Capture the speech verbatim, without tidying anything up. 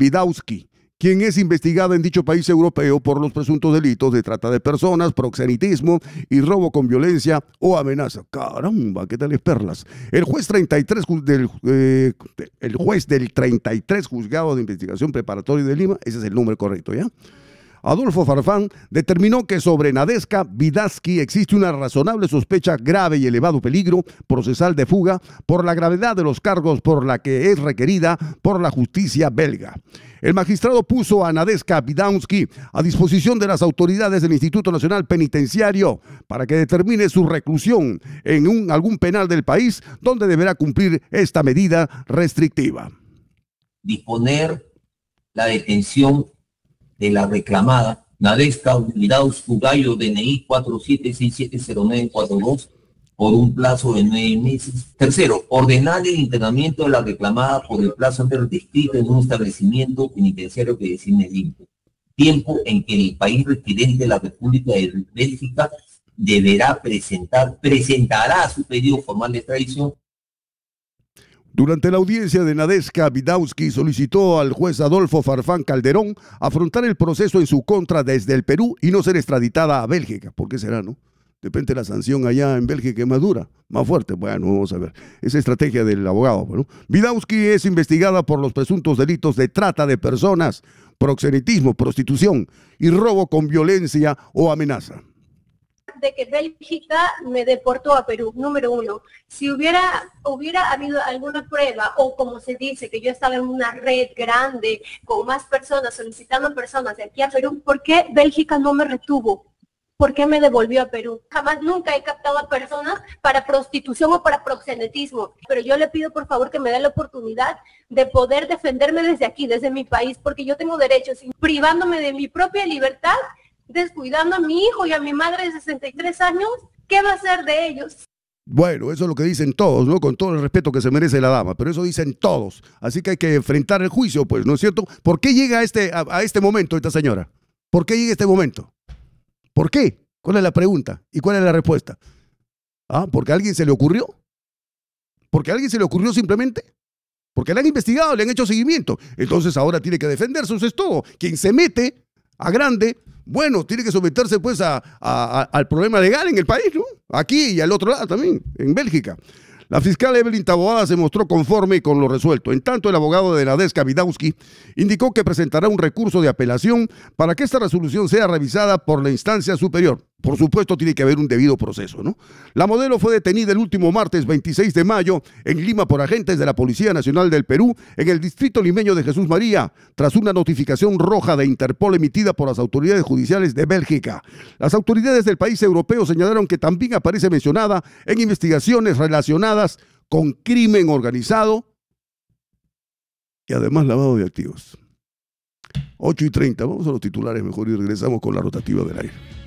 Widawski, quien es investigada en dicho país europeo por los presuntos delitos de trata de personas, proxenetismo y robo con violencia o amenaza. Caramba, ¿qué tales perlas? El juez, treinta y tres del, eh, el juez del treinta y tres Juzgado de Investigación Preparatoria de Lima, ese es el número correcto, ¿ya?, Adolfo Farfán, determinó que sobre Nadeska Widawski existe una razonable sospecha, grave y elevado peligro procesal de fuga por la gravedad de los cargos por la que es requerida por la justicia belga. El magistrado puso a Nadeska Widawski a disposición de las autoridades del Instituto Nacional Penitenciario para que determine su reclusión en un, algún penal del país donde deberá cumplir esta medida restrictiva. Disponer la detención de la reclamada Nadeska Widawski Gallo, D N I cuatro siete seis siete cero nueve cuatro dos, por un plazo de nueve meses. Tercero, ordenar el internamiento de la reclamada por el plazo antes descrito en un establecimiento penitenciario que designe el I N P E, tiempo en que el país residente de la República de Bélgica deberá presentar, presentará su pedido formal de extradición. Durante la audiencia de Nadeska Widawski solicitó al juez Adolfo Farfán Calderón afrontar el proceso en su contra desde el Perú y no ser extraditada a Bélgica. ¿Por qué será, no? De repente la sanción allá en Bélgica es más dura, más fuerte. Bueno, vamos a ver. Esa estrategia del abogado, ¿no? Widawski es investigada por los presuntos delitos de trata de personas, proxenetismo, prostitución y robo con violencia o amenaza. De que Bélgica me deportó a Perú, número uno. Si hubiera, hubiera habido alguna prueba, o como se dice, que yo estaba en una red grande, con más personas, solicitando personas de aquí a Perú, ¿por qué Bélgica no me retuvo? ¿Por qué me devolvió a Perú? Jamás, nunca he captado a personas para prostitución o para proxenetismo. Pero yo le pido, por favor, que me dé la oportunidad de poder defenderme desde aquí, desde mi país, porque yo tengo derechos, privándome de mi propia libertad, descuidando a mi hijo y a mi madre de sesenta y tres años, ¿qué va a hacer de ellos? Bueno, eso es lo que dicen todos, ¿no? Con todo el respeto que se merece la dama, pero eso dicen todos. Así que hay que enfrentar el juicio, pues, ¿no es cierto? ¿Por qué llega a este, a, a este momento esta señora? ¿Por qué llega este momento? ¿Por qué? ¿Cuál es la pregunta? ¿Y cuál es la respuesta? ¿Ah? ¿Porque a alguien se le ocurrió? ¿Porque a alguien se le ocurrió simplemente? Porque le han investigado, le han hecho seguimiento. Entonces ahora tiene que defenderse, eso es todo. Quien se mete a grande, bueno, tiene que someterse pues a, a, a, al problema legal en el país, ¿no? Aquí y al otro lado también, en Bélgica. La fiscal Evelyn Taboada se mostró conforme con lo resuelto. En tanto, el abogado de Nadeska Widawski indicó que presentará un recurso de apelación para que esta resolución sea revisada por la instancia superior. Por supuesto, tiene que haber un debido proceso, ¿no? La modelo fue detenida el último martes veintiséis de mayo en Lima por agentes de la Policía Nacional del Perú en el distrito limeño de Jesús María, tras una notificación roja de Interpol emitida por las autoridades judiciales de Bélgica. Las autoridades del país europeo señalaron que también aparece mencionada en investigaciones relacionadas con crimen organizado y además lavado de activos. ocho y treinta, vamos a los titulares mejor y regresamos con la rotativa del aire.